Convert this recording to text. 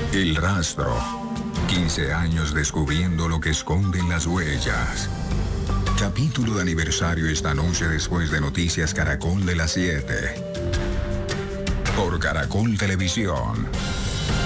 El rastro. 15 años descubriendo lo que esconden las huellas. Capítulo de aniversario esta noche después de Noticias Caracol de las 7. Por Caracol Televisión.